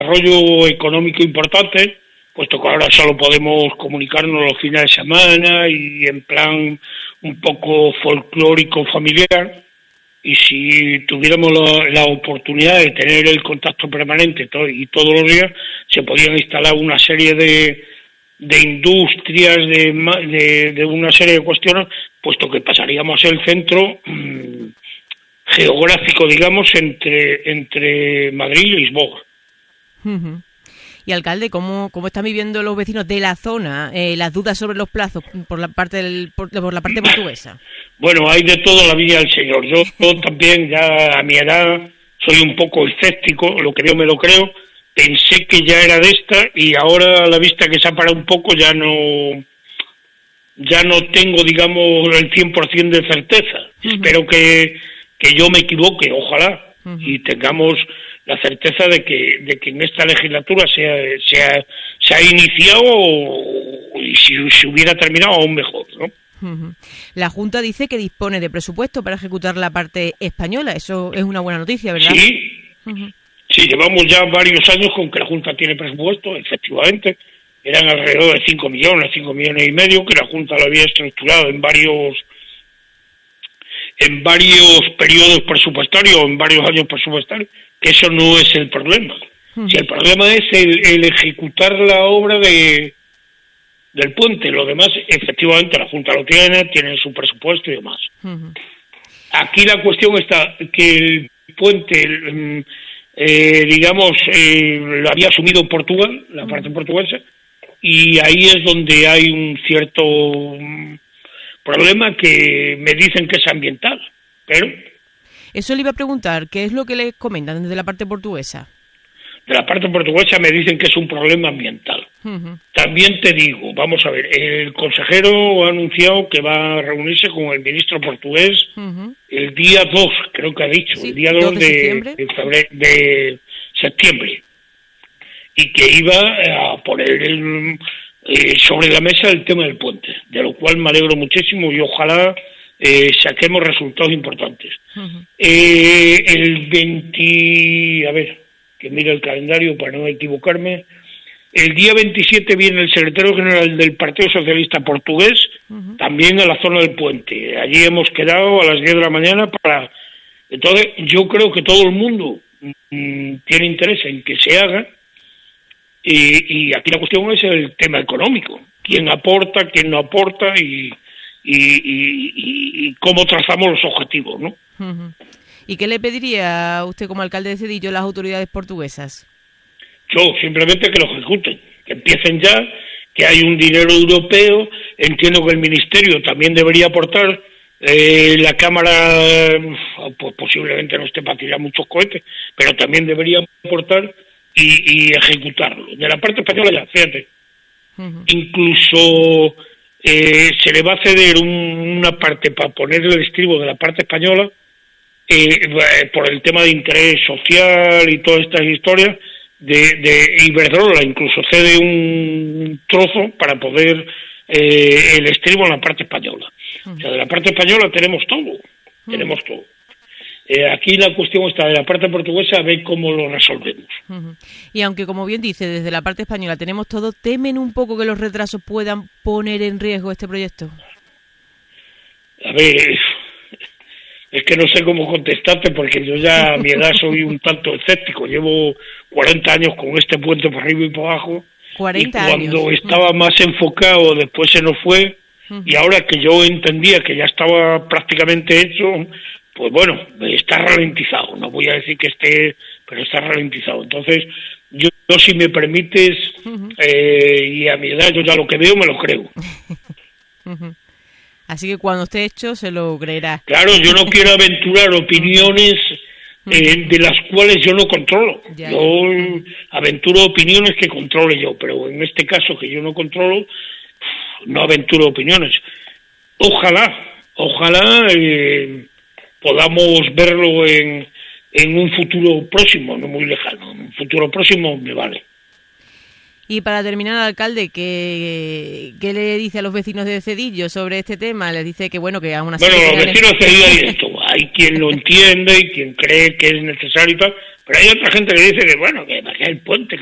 desarrollo económico importante, puesto que ahora solo podemos comunicarnos los fines de semana y en plan un poco folclórico familiar, y si tuviéramos la oportunidad de tener el contacto permanente y todos los días, se podían instalar una serie de industrias, de una serie de cuestiones, puesto que pasaríamos a ser el centro geográfico, digamos, entre Madrid y Lisboa. Uh-huh. Y alcalde, ¿cómo están viviendo los vecinos de la zona las dudas sobre los plazos por la parte portuguesa? Bueno, hay de todo la vida del señor. Yo también, ya a mi edad, soy un poco escéptico, lo que veo me lo creo. Pensé que ya era de esta y ahora, a la vista que se ha parado un poco, ya no tengo, digamos, el 100% de certeza. Uh-huh. Espero que yo me equivoque, ojalá, uh-huh, y tengamos la certeza de que en esta legislatura se ha iniciado, y si se hubiera terminado aún mejor, ¿no? Uh-huh. La Junta dice que dispone de presupuesto para ejecutar la parte española. Eso es una buena noticia, ¿verdad? Sí, uh-huh, sí, llevamos ya varios años con que la Junta tiene presupuesto, efectivamente. Eran alrededor de 5 millones y medio, que la Junta lo había estructurado en varios periodos presupuestarios, en varios años presupuestarios, que eso no es el problema. Uh-huh. Si el problema es el ejecutar la obra del puente, lo demás, efectivamente, la Junta lo tiene su presupuesto y demás. Uh-huh. Aquí la cuestión está que el puente, lo había asumido Portugal, la parte portuguesa, y ahí es donde hay un cierto problema que me dicen que es ambiental, pero... Eso le iba a preguntar, ¿qué es lo que les comentan desde la parte portuguesa? De la parte portuguesa me dicen que es un problema ambiental. Uh-huh. También te digo, vamos a ver, el consejero ha anunciado que va a reunirse con el ministro portugués, uh-huh, el día 2, creo que ha dicho, sí, el día 2 de septiembre, y que iba a poner sobre la mesa el tema del puente, de lo cual me alegro muchísimo y ojalá saquemos resultados importantes. Uh-huh. El 20... A ver, que mire el calendario para no equivocarme. El día 27 viene el secretario general del Partido Socialista Portugués, uh-huh, también a la zona del puente. Allí hemos quedado a las 10 de la mañana para... Entonces, yo creo que todo el mundo tiene interés en que se haga, y aquí la cuestión es el tema económico. ¿Quién aporta, quién no aporta y cómo trazamos los objetivos, ¿no? Uh-huh. ¿Y qué le pediría usted como alcalde de Cedillo a las autoridades portuguesas? Yo, simplemente que lo ejecuten, que empiecen ya, que hay un dinero europeo. Entiendo que el Ministerio también debería aportar. La Cámara, pues posiblemente no esté para tirar muchos cohetes, pero también debería aportar y ejecutarlo. De la parte española ya, fíjate. Uh-huh. Incluso se le va a ceder una parte para poner el estribo de la parte española, por el tema de interés social y todas estas historias, de Iberdrola incluso cede un trozo para poder el estribo en la parte española. Uh-huh. O sea, de la parte española tenemos todo, uh-huh, tenemos todo. Aquí la cuestión está de la parte portuguesa, a ver cómo lo resolvemos. Uh-huh. Y aunque, como bien dice, desde la parte española tenemos todo, ¿temen un poco que los retrasos puedan poner en riesgo este proyecto? A ver, es que no sé cómo contestarte, porque yo ya a mi edad soy un tanto escéptico. Llevo 40 años con este puente por arriba y por abajo. 40 y cuando años. Estaba más enfocado, después se nos fue. Uh-huh. Y ahora que yo entendía que ya estaba prácticamente hecho, pues bueno, está ralentizado. No voy a decir que esté, pero está ralentizado. Entonces, yo si me permites, uh-huh, y a mi edad yo ya lo que veo me lo creo. Uh-huh. Así que cuando esté hecho se lo creerá. Claro, yo no quiero aventurar opiniones de las cuales yo no controlo. Ya. Yo aventuro opiniones que controle yo, pero en este caso que yo no controlo, no aventuro opiniones. Ojalá podamos verlo en un futuro próximo, no muy lejano. En un futuro próximo me vale. Y para terminar, alcalde, ¿qué le dice a los vecinos de Cedillo sobre este tema? Les dice que bueno, que aún así... Bueno, los vecinos de Cedillo hay esto. Hay quien lo entiende y quien cree que es necesario y tal, Pero hay otra gente que dice que, bueno, que el puente,